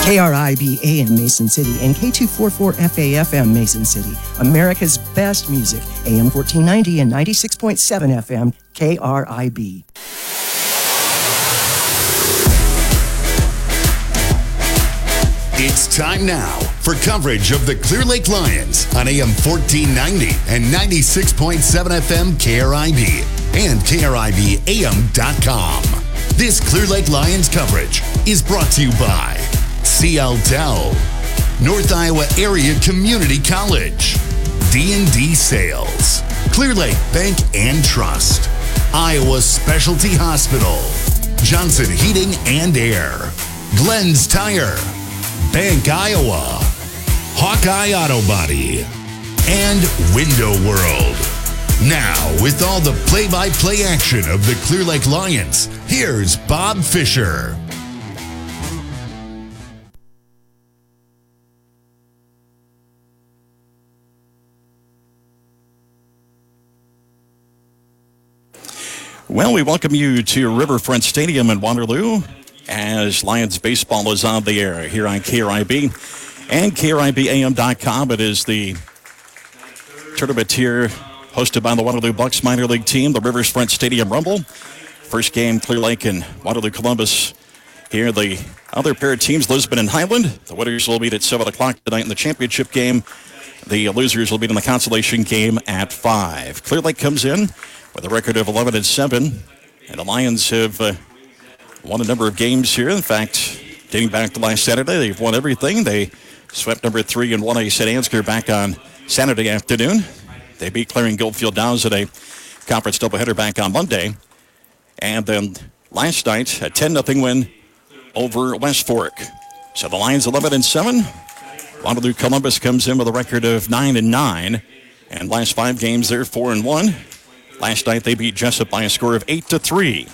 KRIB AM Mason City and K244FA-FM Mason City. America's best music. AM 1490 and 96.7 FM. KRIB. It's time now for coverage of the Clear Lake Lions on AM 1490 and 96.7 FM KRIB and KRIBAM.com. This Clear Lake Lions coverage is brought to you by CLTEL, North Iowa Area Community College, D&D Sales, Clear Lake Bank and Trust, Iowa Specialty Hospital, Johnson Heating and Air, Glenn's Tire, Bank Iowa, Hawkeye Auto Body, and Window World. Now, with all the play-by-play action of the Clear Lake Lions, here's Bob Fisher. Well, we welcome you to Riverfront Stadium in Waterloo as Lions baseball is on the air here on KRIB and KRIBAM.com. It is the tournament here hosted by the Waterloo Bucks minor league team, the Riverfront Stadium Rumble. First game, Clear Lake and Waterloo Columbus. Here, the other pair of teams, Lisbon and Highland. The winners will meet at 7 o'clock tonight in the championship game. The losers will meet in the consolation game at 5. Clear Lake comes in with a record of 11-7, and the Lions have won a number of games here. In fact, dating back to last Saturday, they've won everything. They swept number 3 and 1A St. Ansgar back on Saturday afternoon. They beat Clarion Goldfield Downs at a conference doubleheader back on Monday. And then last night, a 10-0 win over West Fork. So the Lions 11-7. Waterloo Columbus comes in with a record of 9-9. And last 5 games, they're 4-1. Last night, they beat Jessup by a score of 8-3.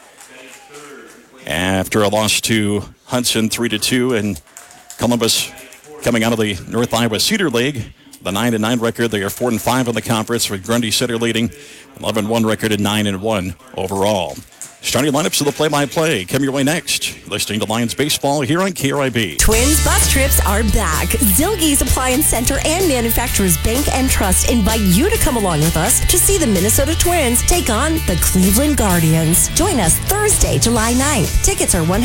After a loss to Hudson 3-2, and Columbus coming out of the North Iowa Cedar League, the 9-9 record. They are 4-5 in the conference, with Grundy Center leading 11-1 record and 9-1 overall. Starting lineups of the play-by-play come your way next. Listening to Lions baseball here on KRIB. Twins bus trips are back. Zilge's Appliance Center and Manufacturers Bank and Trust invite you to come along with us to see the Minnesota Twins take on the Cleveland Guardians. Join us Thursday, July 9th. Tickets are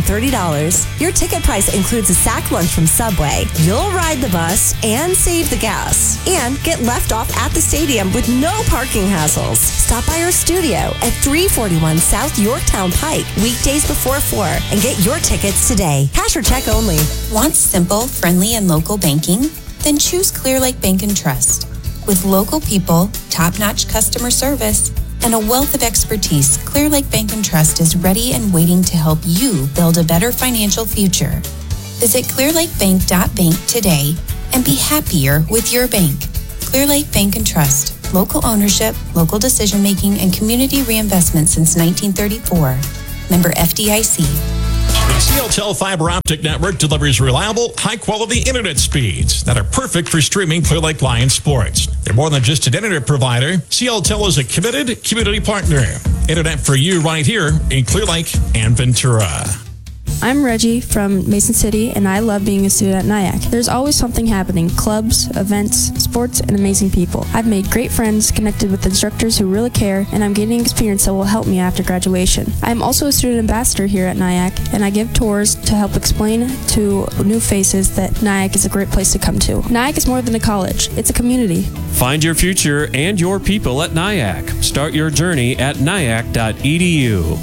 $130. Your ticket price includes a sack lunch from Subway. You'll ride the bus and save the gas. And get left off at the stadium with no parking hassles. Stop by our studio at 341 South Yorktown Pike, weekdays before 4, and get your tickets today. Cash or check only. Want simple, friendly, and local banking? Then choose Clear Lake Bank and Trust. With local people, top-notch customer service, and a wealth of expertise, Clear Lake Bank and Trust is ready and waiting to help you build a better financial future. Visit clearlakebank.bank today and be happier with your bank. Clear Lake Bank and Trust. Local ownership, local decision-making, and community reinvestment since 1934. Member FDIC. The CLTEL fiber optic network delivers reliable, high-quality internet speeds that are perfect for streaming Clear Lake Lions sports. They're more than just an internet provider. CLTEL is a committed community partner. Internet for you right here in Clear Lake and Ventura. I'm Reggie from Mason City, and I love being a student at NIAC. There's always something happening: clubs, events, sports, and amazing people. I've made great friends, connected with instructors who really care, and I'm gaining experience that will help me after graduation. I'm also a student ambassador here at NIAC, and I give tours to help explain to new faces that NIAC is a great place to come to. NIAC is more than a college. It's a community. Find your future and your people at NIAC. Start your journey at niac.edu.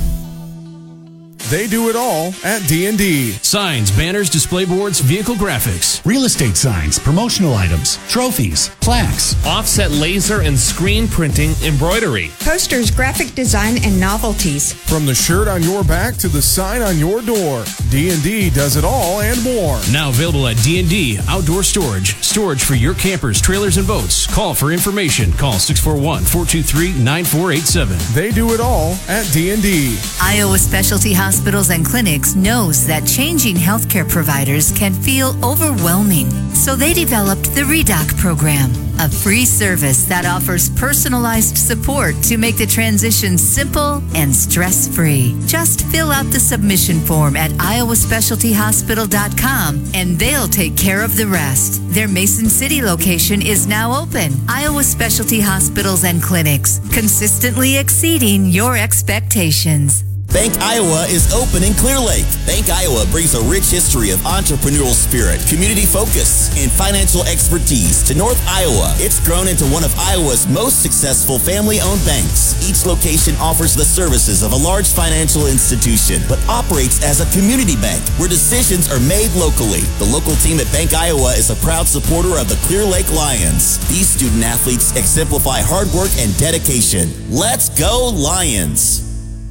They do it all at D&D. Signs, banners, display boards, vehicle graphics. Real estate signs, promotional items, trophies, plaques. Offset laser and screen printing, embroidery. Posters, graphic design, and novelties. From the shirt on your back to the sign on your door, D&D does it all and more. Now available at D&D Outdoor Storage. Storage for your campers, trailers, and boats. Call for information. Call 641-423-9487. They do it all at D&D. Iowa Specialty Hospital Hospitals and Clinics knows that changing healthcare providers can feel overwhelming. So they developed the ReDoc program, a free service that offers personalized support to make the transition simple and stress-free. Just fill out the submission form at iowaspecialtyhospital.com and they'll take care of the rest. Their Mason City location is now open. Iowa Specialty Hospitals and Clinics, consistently exceeding your expectations. Bank Iowa is open in Clear Lake. Bank Iowa brings a rich history of entrepreneurial spirit, community focus, and financial expertise to North Iowa. It's grown into one of Iowa's most successful family-owned banks. Each location offers the services of a large financial institution, but operates as a community bank where decisions are made locally. The local team at Bank Iowa is a proud supporter of the Clear Lake Lions. These student athletes exemplify hard work and dedication. Let's go Lions!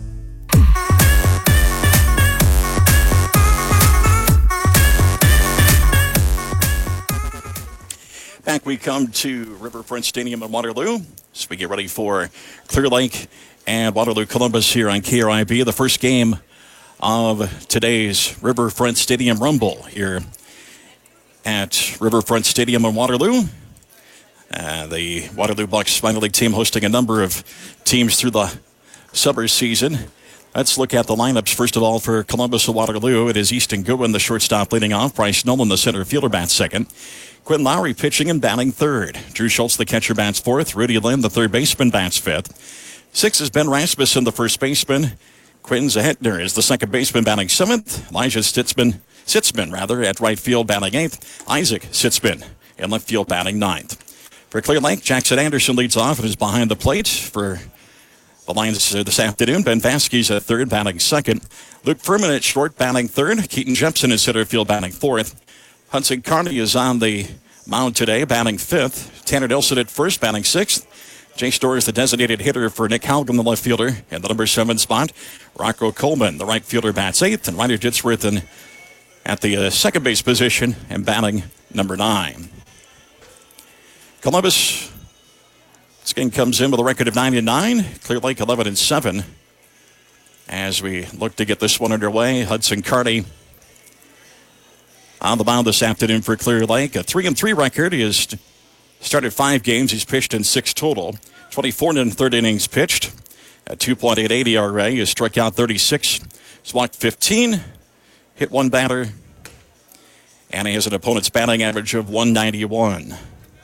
Back we come to Riverfront Stadium in Waterloo as we get ready for Clear Lake and Waterloo Columbus here on KRIB. The first game of today's Riverfront Stadium Rumble here at Riverfront Stadium in Waterloo. The Waterloo Bucks minor league team hosting a number of teams through the summer season. Let's look at the lineups. First of all, for Columbus and Waterloo, it is Easton Goodwin, the shortstop, leading off. Bryce Nolan, the center fielder, bats second. Quinn Lowry pitching and batting third. Drew Schultz, the catcher, bats fourth. Rudy Lynn, the third baseman, bats fifth. Sixth is Ben Rasmussen, the first baseman. Quentin Zahetner is the second baseman, batting seventh. Elijah Sitzman, at right field, batting eighth. Isaac Sitzman in left field, batting ninth. For Clear Lake, Jackson Anderson leads off and is behind the plate for the Lions this afternoon. Ben Vasquez at third, batting second. Luke Furman at short, batting third. Keaton Jepson in center field, batting fourth. Hudson Carney is on the mound today, batting fifth. Tanner Nelson at first, batting sixth. Jay Storr is the designated hitter for Nick Haugen, the left fielder, in the number 7 spot. Rocco Coleman, the right fielder, bats eighth. And Ryder Ditzworth at the second base position and batting number 9. Columbus, this game comes in with a record of 9-9. Clear Lake 11-7. As we look to get this one underway, Hudson Carney on the mound this afternoon for Clear Lake. A 3-3 record. He has started 5 games. He's pitched in 6 total. 24 and third innings pitched. A 2.88 ERA. He has struck out 36. He's walked 15. Hit 1 batter. And he has an opponent's batting average of 191.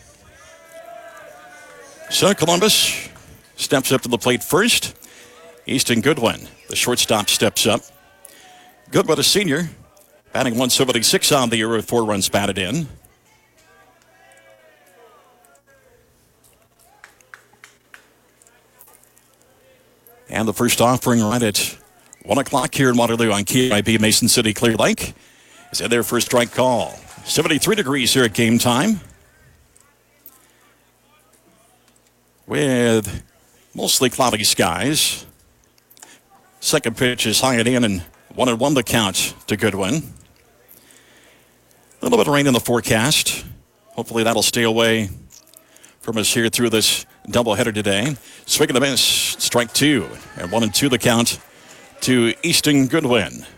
So Columbus steps up to the plate first. Easton Goodwin, the shortstop, steps up. Goodwin, a senior, batting 176 on the year with 4 runs batted in. And the first offering right at 1 o'clock here in Waterloo on KRIB Mason City Clear Lake is in their first strike call. 73 degrees here at game time, with mostly cloudy skies. Second pitch is high and in, and 1-1 the count to Goodwin. A little bit of rain in the forecast. Hopefully that'll stay away from us here through this doubleheader today. Swing and a miss, strike 2, and 1-2 the count to Easton Goodwin.